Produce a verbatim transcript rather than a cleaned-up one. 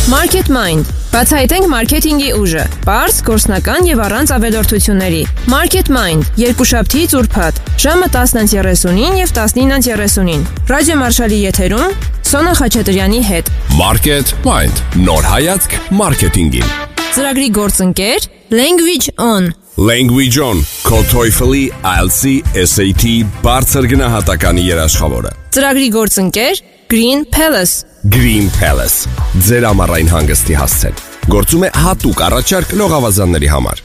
Market Mind. Բացահայտենք մարքեթինգի ուժը։ Պարզ, գործնական եւ առանց ավելորդությունների։ Market Mind. Երկուշաբթի ուրբաթ, ժամը տասնը երեսունին եւ տասնինը երեսունին։ Ռադիո Մարշալի եթերում Սոնա Խաչատրյանի հետ։ Market Mind. Նոր հայացք մարքեթինգին։ Ծրագրի գործընկեր Language On. Language On. Քո TOEFL-ի, I E L T S-ի, S A T բարձր գնահատականի երաշխավորը։ Ծրագրի գործընկեր Green Palace. Green Palace. Ձեր ամառային հանգստի հասցեն։ Գործում է հատուկ առաջարկ լողավազանների համար։